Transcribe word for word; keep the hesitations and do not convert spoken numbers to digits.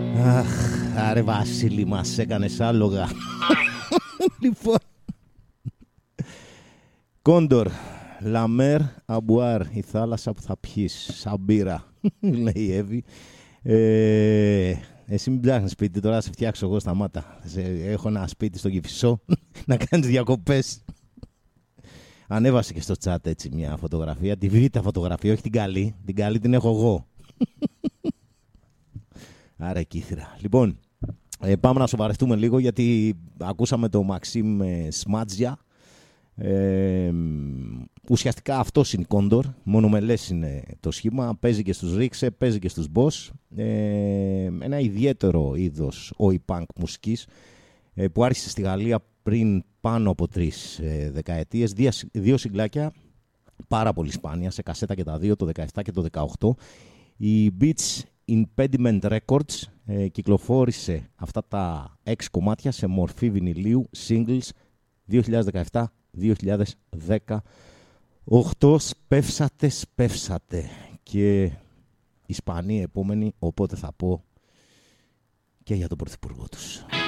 Αχ, άρε Βασίλη, μας έκανες άλογα. Λοιπόν, Κόντορ, Λαμέρ, Αμπουάρ, η θάλασσα που θα πιείς, σαν μπύρα, λέει η Εύη. Ε, εσύ μην ψάχνεις σπίτι, τώρα σε φτιάξω εγώ, σταμάτα. Σε, έχω ένα σπίτι στο Κηφισό, να κάνεις διακοπές. Ανέβασε και στο chat έτσι μια φωτογραφία, τη β' φωτογραφία, όχι την καλή, την καλή την έχω εγώ. Άρα κύθρα. Λοιπόν, ε, πάμε να σοβαρευτούμε λίγο, γιατί ακούσαμε το Μαξίμ ε, Σμάτζια. Ε, ουσιαστικά αυτός είναι η Κόντορ, μονομελές είναι το σχήμα, παίζει και στους Ρίξε, παίζει και στους Boss. Ε, ένα ιδιαίτερο είδος oi punk μουσικής ε, που άρχισε στη Γαλλία πριν πάνω από τρεις ε, δεκαετίες, δύο, δύο συγκλάκια, πάρα πολύ σπάνια, σε κασέτα και τα δύο, το δεκαεπτά και το δεκαοκτώ. Η Beats Impediment Records ε, κυκλοφόρησε αυτά τα έξι κομμάτια σε μορφή βινιλίου, singles, δύο χιλιάδες δεκαεπτά δύο χιλιάδες δεκαοκτώ. Σπεύσατε, σπεύσατε. Και η Ισπανία επόμενη, οπότε θα πω και για τον πρωθυπουργό τους.